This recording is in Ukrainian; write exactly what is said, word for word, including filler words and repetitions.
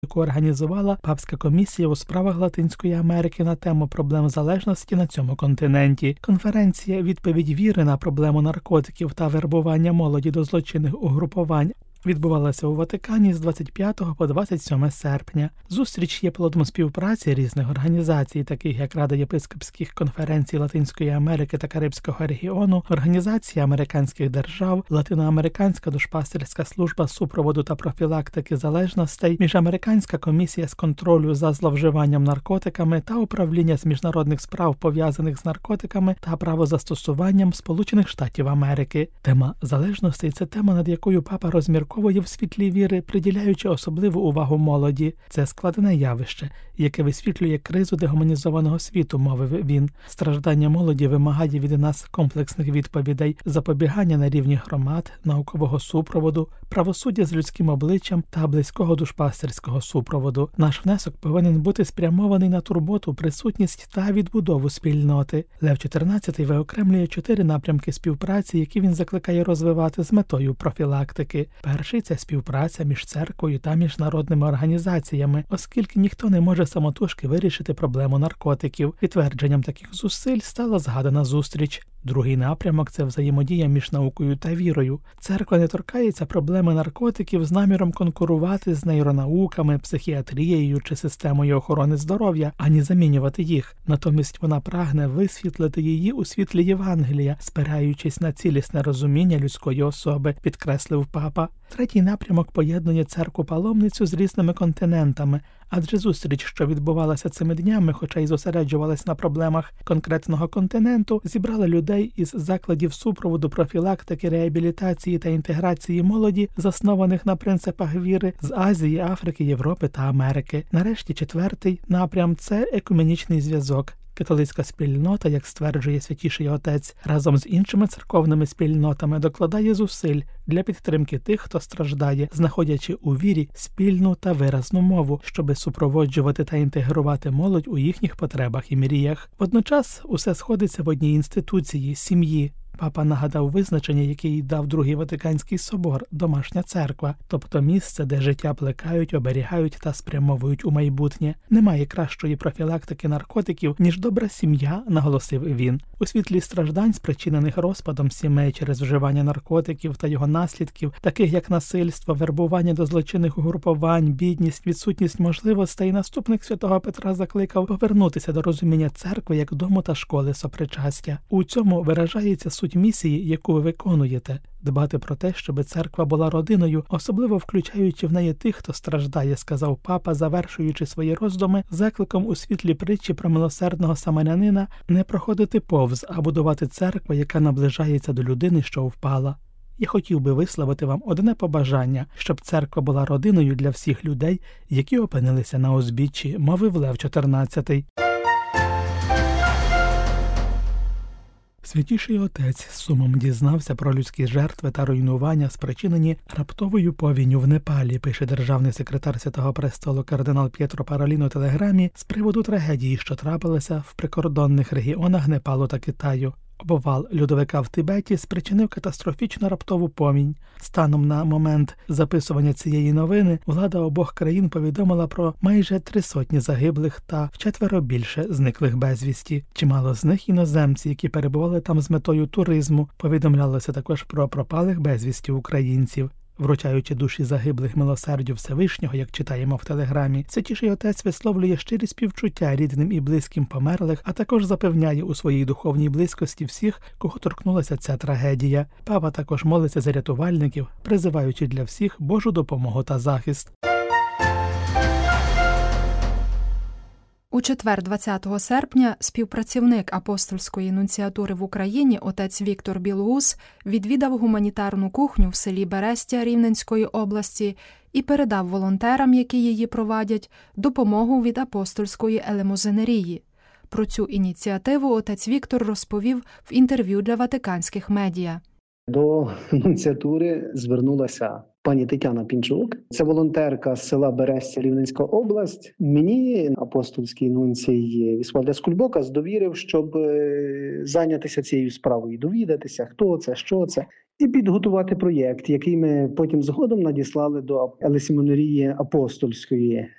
яку організувала Папська комісія у справах Латинської Америки на тему проблем залежності на цьому континенті. Конференція «Відповідь віри на проблему наркотиків та вербування молоді до злочинних угрупувань» відбувалася у Ватикані з двадцять п'ятого по двадцять сьоме серпня. Зустріч є плодом співпраці різних організацій, таких як Рада єпископських конференцій Латинської Америки та Карибського регіону, Організація американських держав, Латиноамериканська душпастерська служба супроводу та профілактики залежностей, Міжамериканська комісія з контролю за зловживанням наркотиками та Управління з міжнародних справ, пов'язаних з наркотиками та правозастосуванням Сполучених Штатів Америки. Тема залежностей – це тема, над якою папа розмірковує в світлі віри, приділяючи особливу увагу молоді. Це складне явище, яке висвітлює кризу дегуманізованого світу, мовив він. Страждання молоді вимагає від нас комплексних відповідей, запобігання на рівні громад, наукового супроводу, правосуддя з людським обличчям та близького душпастерського супроводу. Наш внесок повинен бути спрямований на турботу, присутність та відбудову спільноти. Лев чотирнадцятий виокремлює чотири напрямки співпраці, які він закликає розвивати з метою профілактики. Перший – це співпраця між церквою та міжнародними організаціями, оскільки ніхто не може самотужки вирішити проблему наркотиків. Підтвердженням таких зусиль стала згадана зустріч. Другий напрямок – це взаємодія між наукою та вірою. Церква не торкається проблеми наркотиків з наміром конкурувати з нейронауками, психіатрією чи системою охорони здоров'я, ані замінювати їх. Натомість вона прагне висвітлити її у світлі Євангелія, спираючись на цілісне розуміння людської особи, підкреслив папа. Третій напрямок поєднує церкву-паломницю з різними континентами, адже зустріч, що відбувалася цими днями, хоча й зосереджувалась на проблемах конкретного континенту, зібрала людей із закладів супроводу, профілактики, реабілітації та інтеграції молоді, заснованих на принципах віри з Азії, Африки, Європи та Америки. Нарешті четвертий напрям – це екуменічний зв'язок. Католицька спільнота, як стверджує Святіший Отець, разом з іншими церковними спільнотами докладає зусиль для підтримки тих, хто страждає, знаходячи у вірі спільну та виразну мову, щоби супроводжувати та інтегрувати молодь у їхніх потребах і мріях. Водночас усе сходиться в одній інституції – сім'ї. Папа нагадав визначення, яке й дав Другий Ватиканський собор – домашня церква, тобто місце, де життя плекають, оберігають та спрямовують у майбутнє. Немає кращої профілактики наркотиків, ніж добра сім'я, наголосив він. У світлі страждань, спричинених розпадом сімей через вживання наркотиків та його наслідків, таких як насильство, вербування до злочинних угрупувань, бідність, відсутність можливостей, наступник святого Петра закликав повернутися до розуміння церкви як дому та школи сопричастя. У цьому виражається суть місії, яку ви виконуєте – дбати про те, щоб церква була родиною, особливо включаючи в неї тих, хто страждає, сказав папа, завершуючи свої роздуми закликом у світлі притчі про милосердного самарянина не проходити повз, а будувати церкву, яка наближається до людини, що впала. Я хотів би висловити вам одне побажання, щоб церква була родиною для всіх людей, які опинилися на узбіччі, мовив Лев чотирнадцятий. Святіший Отець з сумом дізнався про людські жертви та руйнування, спричинені раптовою повінню в Непалі, пише державний секретар Святого Престолу кардинал П'єтро Паролін у телеграмі з приводу трагедії, що трапилася в прикордонних регіонах Непалу та Китаю. Обвал льодовика в Тибеті спричинив катастрофічну раптову повінь. Станом на момент записування цієї новини влада обох країн повідомила про майже три сотні загиблих та вчетверо більше зниклих безвісті. Чимало з них іноземці, які перебували там з метою туризму. Повідомлялося також про пропалих безвісті українців. Вручаючи душі загиблих милосердю Всевишнього, як читаємо в телеграмі, Святіший Отець висловлює щирі співчуття рідним і близьким померлих, а також запевняє у своїй духовній близькості всіх, кого торкнулася ця трагедія. Папа також молиться за рятувальників, призиваючи для всіх Божу допомогу та захист. У четвер, двадцятого серпня, співпрацівник апостольської нунціатури в Україні отець Віктор Білоус відвідав гуманітарну кухню в селі Берестя Рівненської області і передав волонтерам, які її провадять, допомогу від апостольської елемозинерії. Про цю ініціативу отець Віктор розповів в інтерв'ю для ватиканських медіа. До нунціатури звернулася пані Тетяна Пінчук. Це волонтерка з села Берестя, Рівненська область. Мені апостольський нунцій Вісвальда Скульбокас довірив, щоб зайнятися цією справою, довідатися, хто це, що це, і підготувати проєкт, який ми потім згодом надіслали до елесімонерії апостольської.